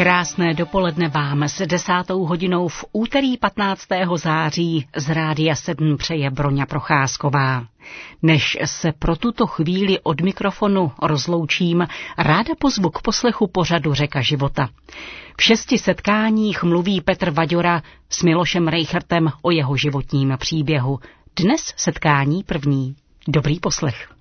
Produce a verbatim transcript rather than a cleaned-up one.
Krásné dopoledne vám s desátou hodinou v úterý patnáctého září z Rádia sedm přeje Broňa Procházková. Než se pro tuto chvíli od mikrofonu rozloučím, ráda pozvu k poslechu pořadu Řeka života. V šesti setkáních mluví Petr Vaďora s Milošem Rejchertem o jeho životním příběhu. Dnes setkání první. Dobrý poslech.